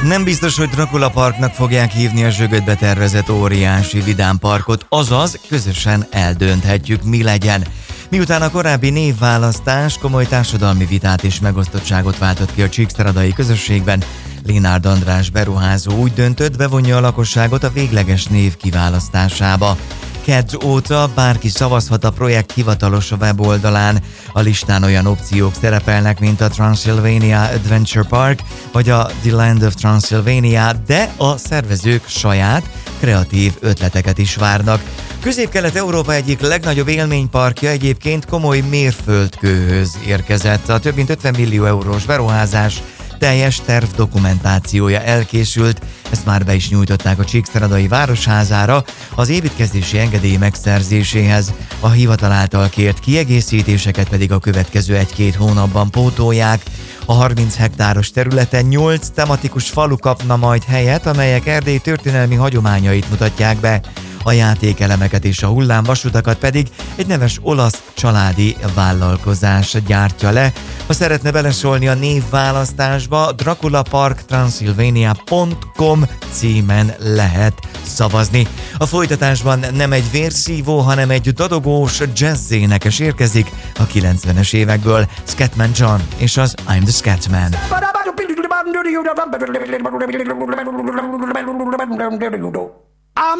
Nem biztos, hogy Dracula Parknak fogják hívni a zsögötbe tervezett óriási vidámparkot, azaz közösen eldönthetjük, mi legyen. Miután a korábbi névválasztás komoly társadalmi vitát és megosztottságot váltott ki a csíkszeredai közösségben, Lénárd András beruházó úgy döntött, bevonja a lakosságot a végleges név kiválasztásába. Kedd óta bárki szavazhat a projekt hivatalos weboldalán. A listán olyan opciók szerepelnek, mint a Transylvania Adventure Park vagy a The Land of Transylvania, de a szervezők saját, kreatív ötleteket is várnak. Közép-Kelet-Európa egyik legnagyobb élményparkja egyébként komoly mérföldkőhöz érkezett. A több mint 50 millió eurós beruházás teljes terv dokumentációja elkészült, ezt már be is nyújtották a Csíkszeredai Városházára az építkezési engedély megszerzéséhez. A hivatal által kért kiegészítéseket pedig a következő 1-2 hónapban pótolják. A 30 hektáros területen 8 tematikus falu kapna majd helyet, amelyek Erdély történelmi hagyományait mutatják be. A játékelemeket és a hullámvasutakat pedig egy neves olasz családi vállalkozás gyártja le. Ha szeretne beleszólni a névválasztásba, draculaparktransilvania.com címen lehet szavazni. A folytatásban nem egy vérszívó, hanem egy dadogós jazz-énekes érkezik a 90-es évekből, Scatman John és az I'm the Scatman.